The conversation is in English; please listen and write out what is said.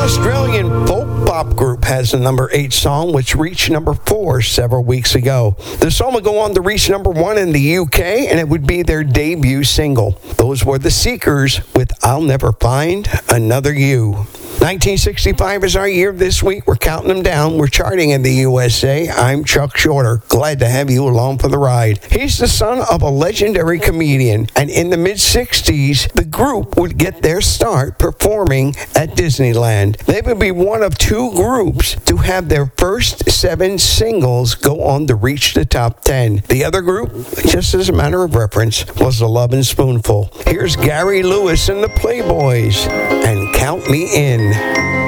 Australian folk pop group has a number 8 song which reached number 4 several weeks ago. The song would go on to reach number 1 in the UK, and it would be their debut single. Those were The Seekers with I'll Never Find Another You. 1965 is our year this week. We're counting them down. We're charting in the USA. I'm Chuck Shorter. Glad to have you along for the ride. He's the son of a legendary comedian, and in the mid-60s, the group would get their start performing at Disneyland. They would be one of 2 groups to have their first 7 singles go on to reach the top 10. The other group, just as a matter of reference, was the Lovin' Spoonful. Here's Gary Lewis and the Playboys, and Count Me In.